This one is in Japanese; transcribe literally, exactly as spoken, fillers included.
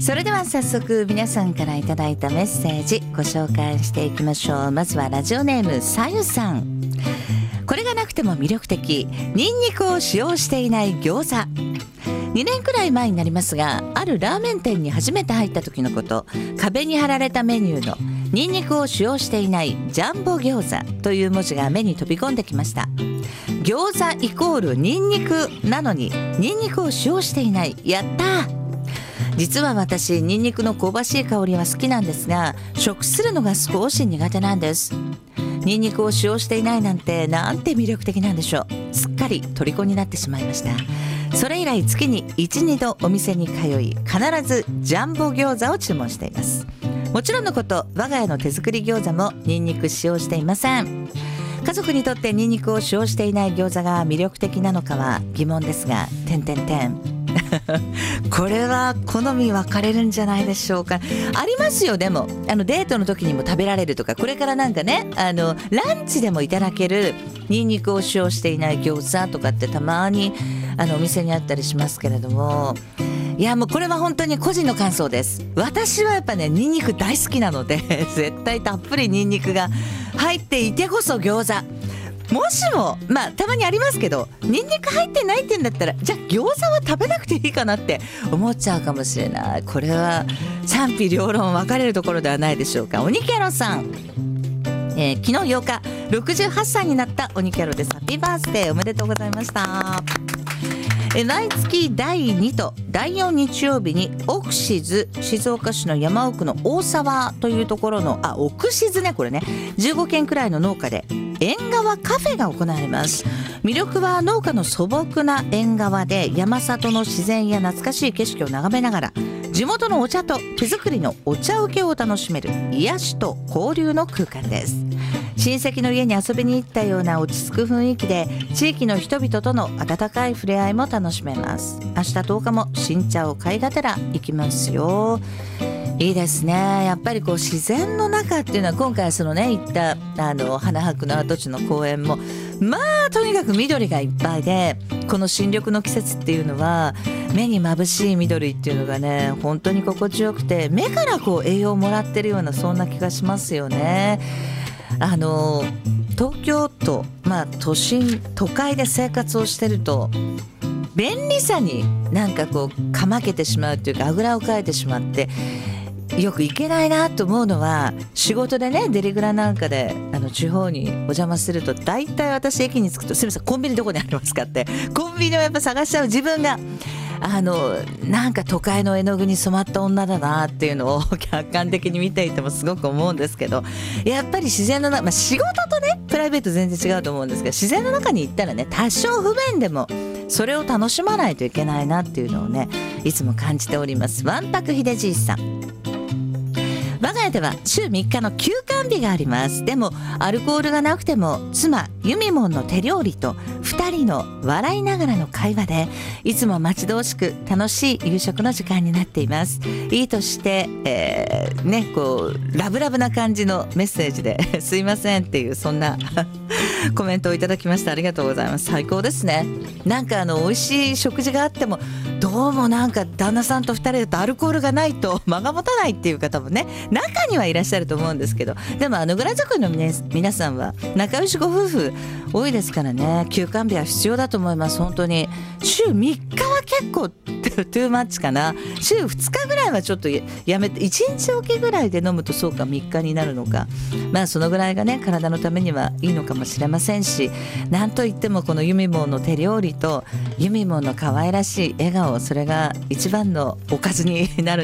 それでは早速皆さんからいただいたメッセージご紹介していきましょう。まずはラジオネームさゆさん。これがなくても魅力的、ニンニクを使用していない餃子。にねんくらい前になりますが、あるラーメン店に初めて入った時のこと、壁に貼られたメニューのニンニクを使用していないジャンボ餃子という文字が目に飛び込んできました。餃子イコールニンニクなのにニンニクを使用していない、やったー。実は私、ニンニクの香ばしい香りは好きなんですが、食するのが少し苦手なんです。ニンニクを使用していないなんてなんて魅力的なんでしょう。すっかり虜になってしまいました。それ以来月に いち,に 度お店に通い、必ずジャンボ餃子を注文しています。もちろんのこと、我が家の手作り餃子もニンニク使用していません。家族にとってニンニクを使用していない餃子が魅力的なのかは疑問ですが、点々点これは好み分かれるんじゃないでしょうか。ありますよ。でもあのデートの時にも食べられるとか、これからなんかね、あのランチでもいただけるニンニクを使用していない餃子とかってたまにあのお店にあったりしますけれども、いやもうこれは本当に個人の感想です。私はやっぱね、ニンニク大好きなので絶対たっぷりニンニクが入っていてこそ餃子。もしもまあたまにありますけど、ニンニク入ってないってんだったら、じゃあ餃子は食べなくていいかなって思っちゃうかもしれない。これは賛否両論分かれるところではないでしょうか。鬼キャロさん、えー、昨日ようかろくじゅうはっさいになった鬼キャロです。ハッピーバースデーおめでとうございました。え毎月だいにとだいよん日曜日にオクシズ、静岡市の山奥の大沢というところのあオクシズね、これねじゅうごけんくらいの農家で縁側カフェが行われます。魅力は農家の素朴な縁側で、山里の自然や懐かしい景色を眺めながら地元のお茶と手作りのお茶受けを楽しめる癒しと交流の空間です。親戚の家に遊びに行ったような落ち着く雰囲気で、地域の人々との温かい触れ合いも楽しめます。明日とおかも新茶を買いがてら行きますよ。いいですね。やっぱりこう自然の中っていうのは、今回そのね行ったあの花博の跡地の公園もまあとにかく緑がいっぱいで、この新緑の季節っていうのは目に眩しい緑っていうのがね本当に心地よくて、目からこう栄養をもらってるようなそんな気がしますよね。あの東京都、まあ都心都会で生活をしてると便利さになんかこうかまけてしまうというか、あぐらをかいてしまってよく行けないなと思うのは、仕事でねデリグラなんかであの地方にお邪魔すると、大体私駅に着くと、すみませんコンビニどこにありますかって、コンビニをやっぱ探しちゃう自分があのなんか都会の絵の具に染まった女だなっていうのを客観的に見ていてもすごく思うんですけど、やっぱり自然の中、まあ、仕事とねプライベート全然違うと思うんですけど、自然の中に行ったらね多少不便でもそれを楽しまないといけないなっていうのをねいつも感じております。わんぱく秀じいさん、我が家では週みっかの休館日があります。でもアルコールがなくても妻ユミモンの手料理とふたりの笑いながらの会話で、いつも待ち遠しく楽しい夕食の時間になっています。いいとして、えー、ねこうラブラブな感じのメッセージですいませんっていう、そんなコメントをいただきました。ありがとうございます。最高ですね。なんかあの美味しい食事があっても、どうもなんか旦那さんとふたりだとアルコールがないと間が持たないっていう方もね中にはいらっしゃると思うんですけど、でもあのぐら族の皆さんは仲良しご夫婦多いですからね、休館日は必要だと思います。本当に週みっかは結構トゥーマッチかな。週ふつかぐらいはちょっとやめて、いちにちおきぐらいで飲むとそうかみっかになるのか、まあそのぐらいがね体のためにはいいのかもしれませんし、なんといってもこのユミモンの手料理とユミモンの可愛らしい笑顔、それが一番のおかずになる